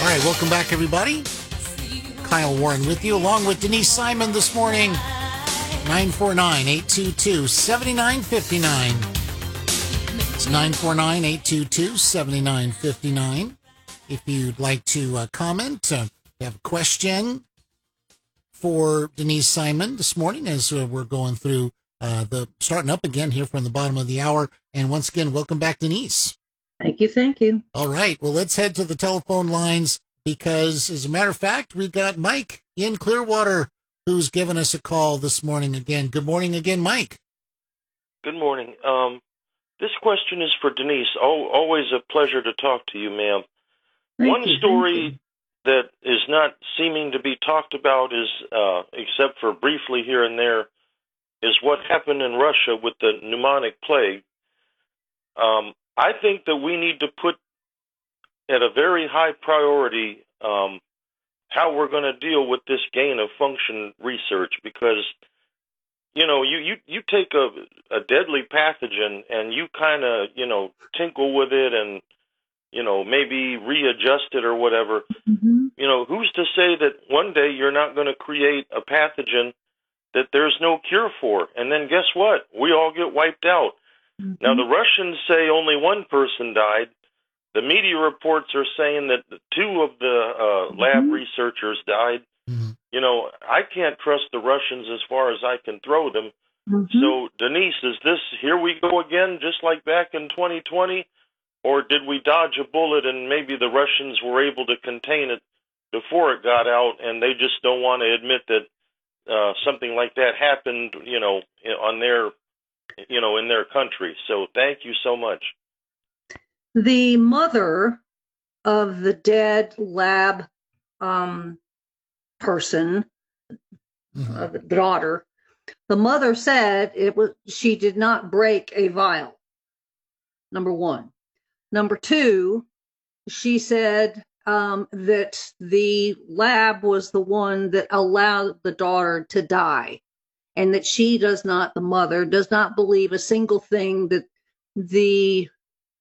All right, welcome back, everybody. Kyle Warren with you, along with Denise Simon this morning. 949-822-7959. It's 949-822-7959. If you'd like to comment, you have a question for Denise Simon this morning as we're going through starting up again here from the bottom of the hour. And once again, welcome back, Denise. Thank you. Thank you. All right. Well, let's head to the telephone lines because, as a matter of fact, we've got Mike in Clearwater who's given us a call this morning again. Good morning again, Mike. Good morning. This question is for Denise. Always a pleasure to talk to you, ma'am. One story that is not seeming to be talked about is, except for briefly here and there, is what happened in Russia with the pneumonic plague. I think that we need to put at a very high priority how we're going to deal with this gain of function research, because you take a deadly pathogen and you kind of tinkle with it and maybe readjust it or whatever. Mm-hmm. Who's to say that one day you're not going to create a pathogen that there's no cure for, and then guess what? We all get wiped out. Mm-hmm. Now the Russians say only one person died. The media reports are saying that two of the lab researchers died. Mm-hmm. I can't trust the Russians as far as I can throw them. Mm-hmm. So, Denise, is this here we go again, just like back in 2020? Or did we dodge a bullet and maybe the Russians were able to contain it before it got out and they just don't want to admit that something like that happened, on their, in their country? So thank you so much. The mother of the dead lab person, the daughter, the mother said she did not break a vial. Number one. Number two, she said that the lab was the one that allowed the daughter to die, and that the mother does not believe a single thing that the